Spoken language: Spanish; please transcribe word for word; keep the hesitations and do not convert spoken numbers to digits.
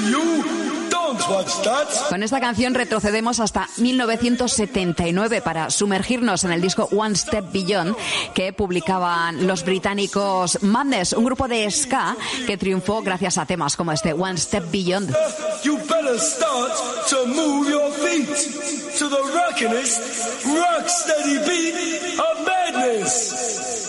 Con esta canción retrocedemos hasta mil novecientos setenta y nueve para sumergirnos en el disco One Step Beyond que publicaban los británicos Madness, un grupo de ska que triunfó gracias a temas como este One Step Beyond. You better start to move your feet to the rockin'est, rock steady beat of madness.